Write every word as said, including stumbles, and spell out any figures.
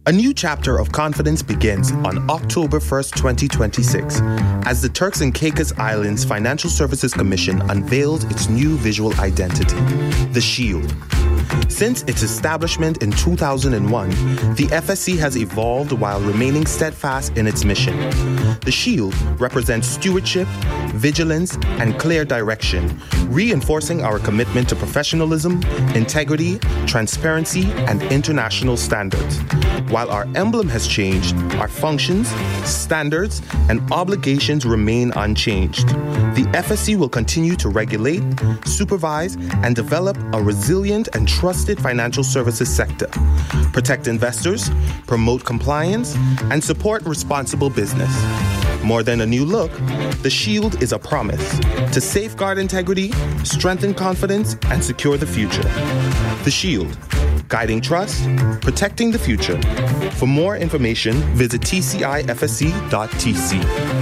A new chapter of confidence begins on October first, twenty twenty-six, as the Turks and Caicos Islands Financial Services Commission unveiled its new visual identity, the Shield. Since its establishment in two thousand one, the F S C has evolved while remaining steadfast in its mission. The Shield represents stewardship, vigilance, and clear direction, reinforcing our commitment to professionalism, integrity, transparency, and international standards. While our emblem has changed, our functions, standards, and obligations remain unchanged. The F S C will continue to regulate, supervise, and develop a resilient and trusted financial services sector, protect investors, promote compliance, and support responsible business. More than a new look, the Shield is a promise to safeguard integrity, strengthen confidence, and secure the future. The Shield, guiding trust, protecting the future. For more information, visit T C I F S C dot T C.